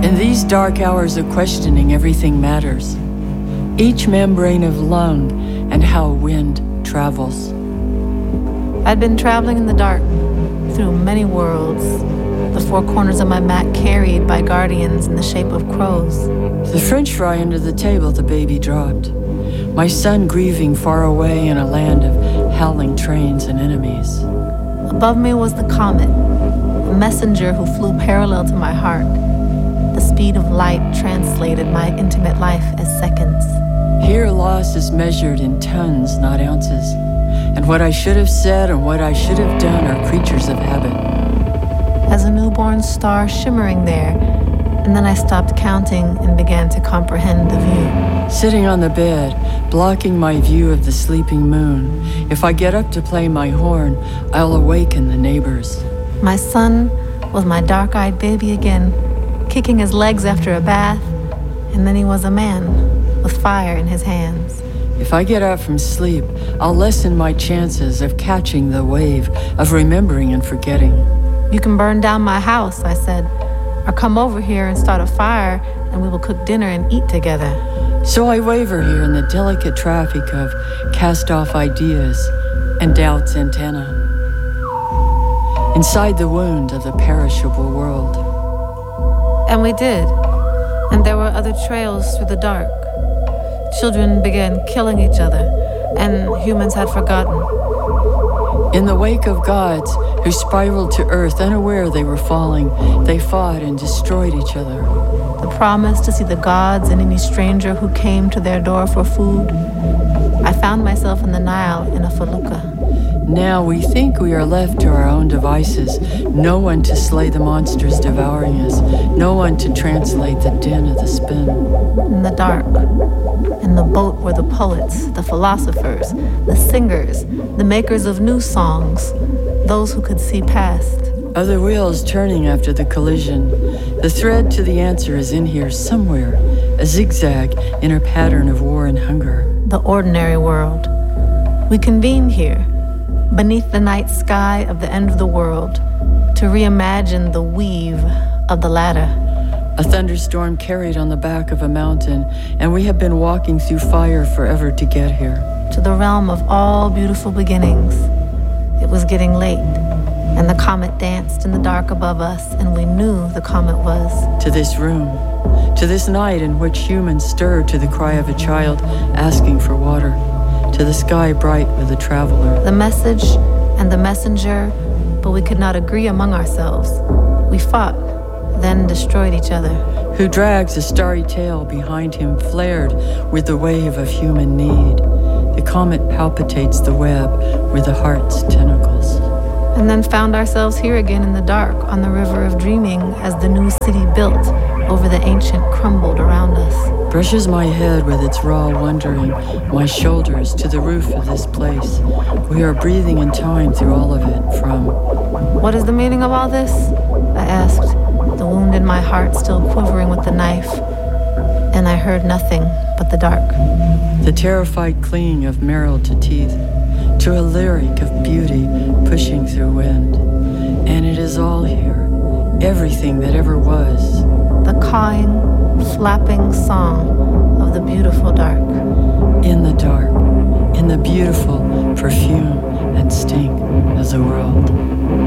In these dark hours of questioning, everything matters. Each membrane of lung and how wind travels. I'd been traveling in the dark through many worlds, the four corners of my mat carried by guardians in the shape of crows. The French fry under the table the baby dropped. My son grieving far away in a land of howling trains and enemies. Above me was the comet, a messenger who flew parallel to my heart. The speed of light translated my intimate life as seconds. Here loss is measured in tons, not ounces. And what I should have said and what I should have done are creatures of habit. As a newborn star shimmering there, and then I stopped counting and began to comprehend the view. Sitting on the bed, blocking my view of the sleeping moon. If I get up to play my horn, I'll awaken the neighbors. My son was my dark-eyed baby again, kicking his legs after a bath, and then he was a man with fire in his hands. If I get up from sleep, I'll lessen my chances of catching the wave, of remembering and forgetting. You can burn down my house, I said, or come over here and start a fire, and we will cook dinner and eat together. So I waver here in the delicate traffic of cast-off ideas and doubt's antenna, inside the wound of the perishable world. And we did, and there were other trails through the dark. Children began killing each other, and humans had forgotten. In the wake of gods who spiraled to earth, unaware they were falling, they fought and destroyed each other. The promise to see the gods and any stranger who came to their door for food. I found myself in the Nile in a felucca. Now we think we are left to our own devices, no one to slay the monsters devouring us, no one to translate the din of the spin. In the dark, in the boat were the poets, the philosophers, the singers, the makers of new songs, those who could see past. Other wheels turning after the collision. The thread to the answer is in here somewhere, a zigzag in a pattern of war and hunger. The ordinary world. We convened here, beneath the night sky of the end of the world, to reimagine the weave of the ladder. A thunderstorm carried on the back of a mountain, and we have been walking through fire forever to get here. To the realm of all beautiful beginnings. It was getting late, and the comet danced in the dark above us, and we knew the comet was. To this room, to this night in which humans stirred to the cry of a child asking for water, to the sky bright with a traveler. The message and the messenger, but we could not agree among ourselves. We fought, then destroyed each other. Who drags a starry tail behind him flared with the wave of human need. The comet palpitates the web with the heart's tentacles. And then found ourselves here again in the dark on the river of dreaming as the new city built over the ancient crumbled around us. Brushes my head with its raw wondering, my shoulders to the roof of this place. We are breathing in time through all of it from... What is the meaning of all this? I asked, the wound in my heart still quivering with the knife. And I heard nothing but the dark. The terrified clinging of marrow to teeth, to a lyric of beauty pushing through wind. And it is all here, everything that ever was. The cawing, flapping song of the beautiful dark. In the dark, in the beautiful perfume and stink of the world.